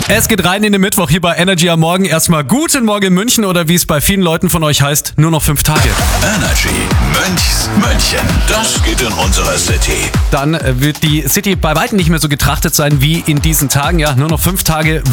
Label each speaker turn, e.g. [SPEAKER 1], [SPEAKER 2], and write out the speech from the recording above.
[SPEAKER 1] Es geht rein in den Mittwoch hier bei Energy am Morgen. Erstmal guten Morgen in München oder wie es bei vielen Leuten von euch heißt, nur noch 5 Tage.
[SPEAKER 2] Energy München, das geht in unserer City.
[SPEAKER 1] Dann wird die City bei weitem nicht mehr so getrachtet sein wie in diesen Tagen. Ja, nur noch 5 Tage